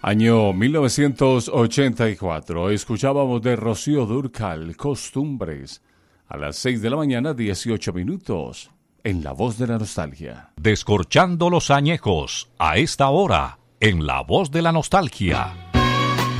Año 1984. Escuchábamos de Rocío Dúrcal, Costumbres. A las 6 de la mañana, 18 minutos. En La Voz de la Nostalgia. Descorchando los añejos. A esta hora. En La Voz de la Nostalgia.